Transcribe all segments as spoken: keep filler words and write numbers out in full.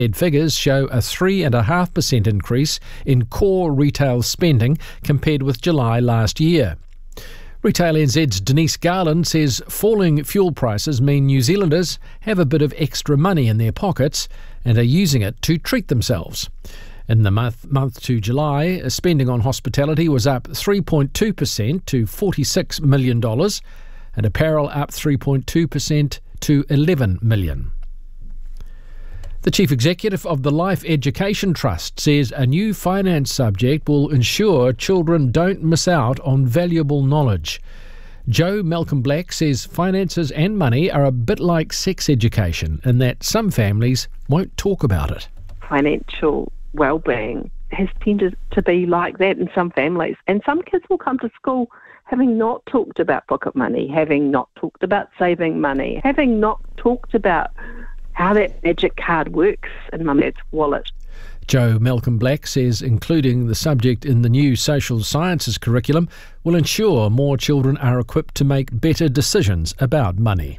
Figures show a three point five percent increase in core retail spending compared with July last year. Retail N Z's Denise Garland says falling fuel prices mean New Zealanders have a bit of extra money in their pockets and are using it to treat themselves. In the month, month to July, spending on hospitality was up three point two percent to forty-six million dollars and apparel up three point two percent to eleven million dollars. The Chief Executive of the Life Education Trust says a new finance subject will ensure children don't miss out on valuable knowledge. Joe Malcolm Black says finances and money are a bit like sex education in that some families won't talk about it. Financial well-being has tended to be like that in some families, and some kids will come to school having not talked about pocket money, having not talked about saving money, having not talked about how that magic card works in mum and dad's wallet. Joe Malcolm Black says including the subject in the new social sciences curriculum will ensure more children are equipped to make better decisions about money.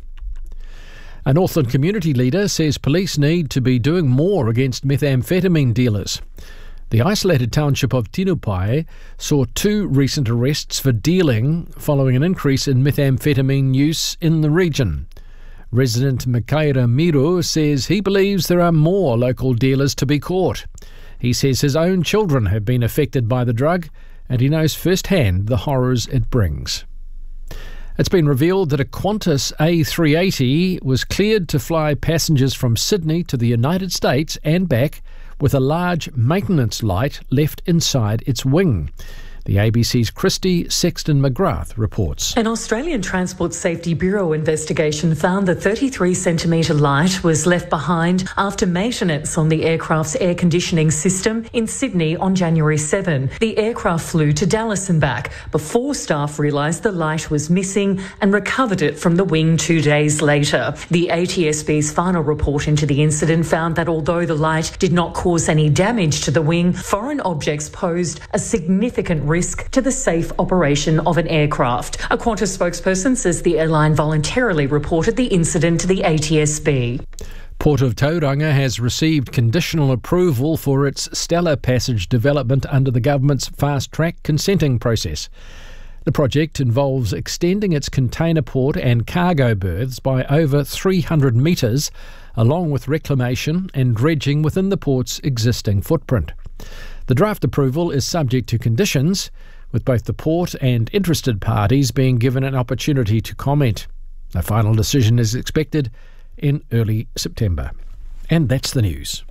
A Northland community leader says police need to be doing more against methamphetamine dealers. The isolated township of Tinupai saw two recent arrests for dealing following an increase in methamphetamine use in the region. Resident Makaira Miru says he believes there are more local dealers to be caught. He says his own children have been affected by the drug and he knows firsthand the horrors it brings. It's been revealed that a Qantas A three eighty was cleared to fly passengers from Sydney to the United States and back with a large maintenance light left inside its wing. The A B C's Christy Sexton McGrath reports. An Australian Transport Safety Bureau investigation found the thirty-three centimetre light was left behind after maintenance on the aircraft's air conditioning system in Sydney on January seventh. The aircraft flew to Dallas and back before staff realised the light was missing and recovered it from the wing two days later. The A T S B's final report into the incident found that although the light did not cause any damage to the wing, foreign objects posed a significant risk to the safe operation of an aircraft. A Qantas spokesperson says the airline voluntarily reported the incident to the A T S B. Port of Tauranga has received conditional approval for its Stella Passage development under the government's fast-track consenting process. The project involves extending its container port and cargo berths by over three hundred metres, along with reclamation and dredging within the port's existing footprint. The draft approval is subject to conditions, with both the port and interested parties being given an opportunity to comment. A final decision is expected in early September. And that's the news.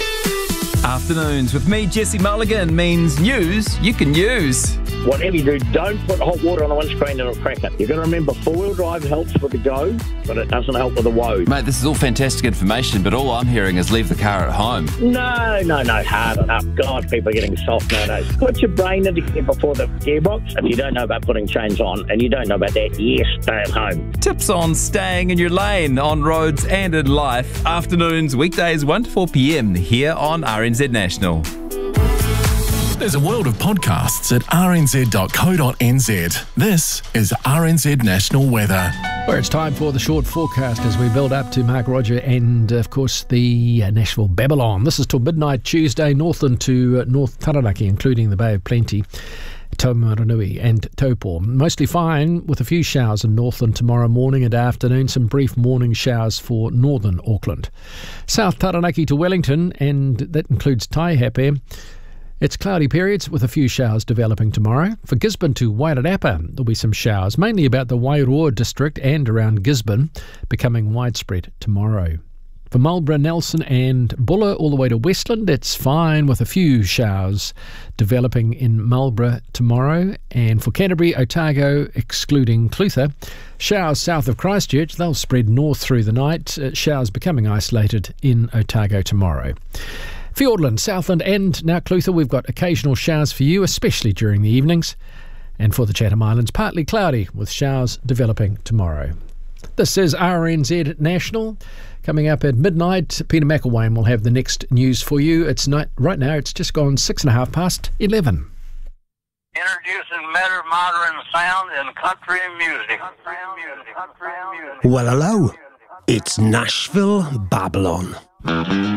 Afternoons with me, Jesse Mulligan, means news you can use. Whatever you do, don't put hot water on the windscreen and it'll crack it. You've got to remember, four-wheel drive helps with the go, but it doesn't help with the woe. Mate, this is all fantastic information, but all I'm hearing is leave the car at home. No, no, no, hard enough. God, people are getting soft nowadays. Put your brain into gear before the gearbox. If you don't know about putting chains on, and you don't know about that, yes, stay at home. Tips on staying in your lane, on roads and in life. Afternoons, weekdays, one to four p.m. here on R N Z National. There's a world of podcasts at r n z dot co dot n z. This is R N Z National Weather. Where it's time for the short forecast as we build up to Mark Roger and, of course, the uh, Nashville Babylon. This is till midnight Tuesday, Northland to uh, North Taranaki, including the Bay of Plenty, Taumarunui and Taupo. Mostly fine with a few showers in Northland tomorrow morning and afternoon. Some brief morning showers for northern Auckland. South Taranaki to Wellington, and that includes Taihape. It's cloudy periods with a few showers developing tomorrow. For Gisborne to Wairarapa, there'll be some showers, mainly about the Wairoa district and around Gisborne, becoming widespread tomorrow. For Marlborough, Nelson and Buller all the way to Westland, it's fine with a few showers developing in Marlborough tomorrow. And for Canterbury, Otago, excluding Clutha, showers south of Christchurch, they'll spread north through the night. Uh, showers becoming isolated in Otago tomorrow. Fiordland, Southland and now Clutha, we've got occasional showers for you, especially during the evenings. And for the Chatham Islands, partly cloudy with showers developing tomorrow. This is R N Z National. Coming up at midnight, Peter McElwain will have the next news for you. It's night, right now, it's just gone six and a half past eleven. Introducing better modern sound and country music. Country music. Country music. Well, hello. It's Nashville Babylon.